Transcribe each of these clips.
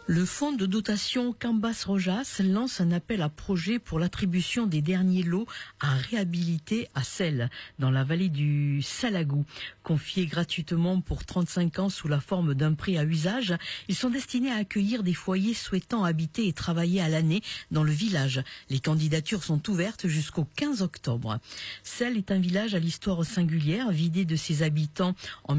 Le fonds de dotation Cambas-Rojas lance un appel à projet pour l'attribution des derniers lots à réhabiliter à Celles, dans la vallée du Salagou. Confiés gratuitement pour 35 ans sous la forme d'un prêt à usage, ils sont destinés à accueillir des foyers souhaitant habiter et travailler à l'année dans le village. Les candidatures sont ouvertes jusqu'au 15 octobre. Celles est un village à l'histoire singulière, vidé de ses habitants en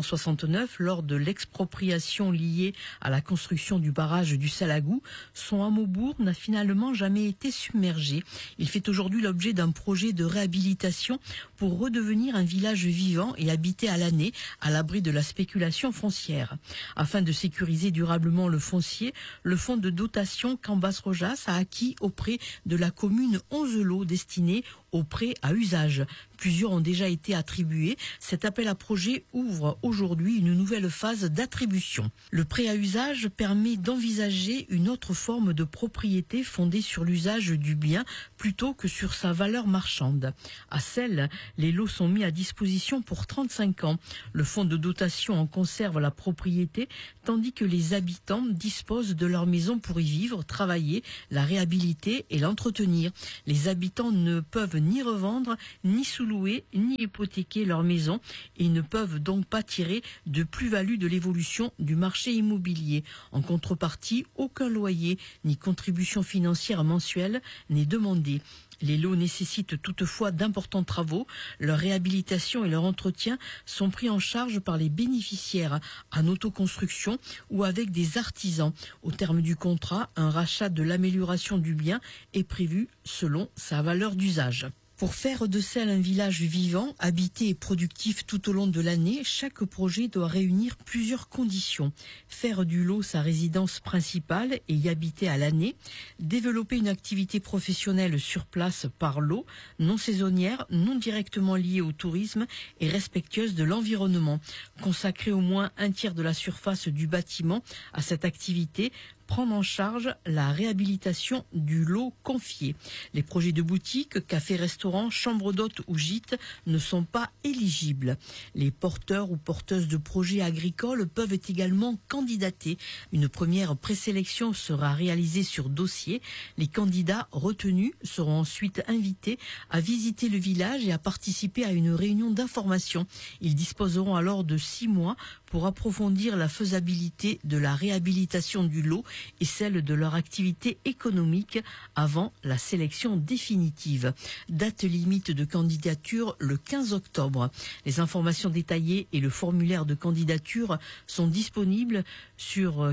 1969 lors de l'expropriation liée à la construction du barrage du Salagou. Son hameau-bourg n'a finalement jamais été submergé. Il fait aujourd'hui l'objet d'un projet de réhabilitation pour redevenir un village vivant et habité à l'année, à l'abri de la spéculation foncière. Afin de sécuriser durablement le foncier, le fonds de dotation Cambas-Rojas a acquis auprès de la commune 11 lots destinés au prêt à usage. Plusieurs ont déjà été attribués. Cet appel à projet ouvre aujourd'hui une nouvelle phase d'attribution. Le prêt à usage permet d'envisager une autre forme de propriété fondée sur l'usage du bien plutôt que sur sa valeur marchande. À Celles, les lots sont mis à disposition pour 35 ans. Le fonds de dotation en conserve la propriété tandis que les habitants disposent de leur maison pour y vivre, travailler, la réhabiliter et l'entretenir. Les habitants ne peuvent ni revendre, ni sous-louer, ni hypothéquer leur maison et ne peuvent donc pas tirer de plus-value de l'évolution du marché immobilier. En contrepartie, aucun loyer ni contribution financière mensuelle n'est demandé. Les lots nécessitent toutefois d'importants travaux. Leur réhabilitation et leur entretien sont pris en charge par les bénéficiaires en autoconstruction ou avec des artisans. Au terme du contrat, un rachat de l'amélioration du bien est prévu selon sa valeur d'usage. Pour faire de Celles un village vivant, habité et productif tout au long de l'année, chaque projet doit réunir plusieurs conditions. Faire du lot sa résidence principale et y habiter à l'année, développer une activité professionnelle sur place par lot, non saisonnière, non directement liée au tourisme et respectueuse de l'environnement. Consacrer au moins un tiers de la surface du bâtiment à cette activité, prendre en charge la réhabilitation du lot confié. Les projets de boutique, cafés, restaurants, chambres d'hôtes ou gîtes ne sont pas éligibles. Les porteurs ou porteuses de projets agricoles peuvent également candidater. Une première présélection sera réalisée sur dossier. Les candidats retenus seront ensuite invités à visiter le village et à participer à une réunion d'information. Ils disposeront alors de 6 mois pour approfondir la faisabilité de la réhabilitation du lot et celle de leur activité économique avant la sélection définitive. Date limite de candidature le 15 octobre. Les informations détaillées et le formulaire de candidature sont disponibles sur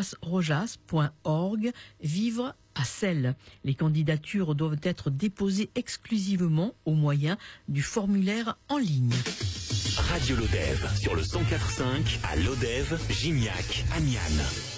cambasrojas.org. Vivre à Celles. Les candidatures doivent être déposées exclusivement au moyen du formulaire en ligne. Radio Lodève sur le 104.5 à Lodève, Gignac, Aniane.